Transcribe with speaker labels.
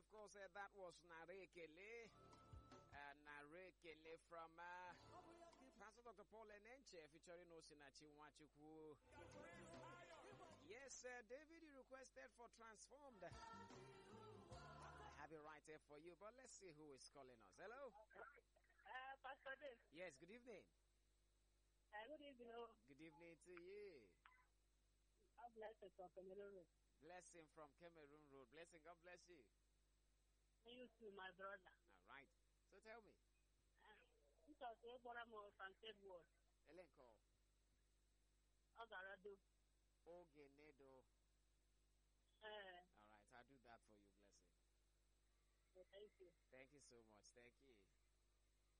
Speaker 1: of course, that was Narekele. Narekele from Pastor Dr. Paul Enenche featuring Osinachi Nwachukwu. Yes, David, you requested for Transformed. I have it right here for you, but let's see who is calling us. Hello?
Speaker 2: Pastor Dave.
Speaker 1: Yes, good evening.
Speaker 2: Good evening.
Speaker 1: Good evening to you.
Speaker 2: God bless you from Cameroon Road.
Speaker 1: Blessing from Cameroon Road. Blessing, God bless you.
Speaker 2: You too, my brother.
Speaker 1: All right. So tell me.
Speaker 2: This was a brother from State Ward.
Speaker 1: Elenko.
Speaker 2: Ogarado.
Speaker 1: Ogenedo. All right, I'll do that for you, Blessing.
Speaker 2: Thank you.
Speaker 1: Thank you so much. Thank you.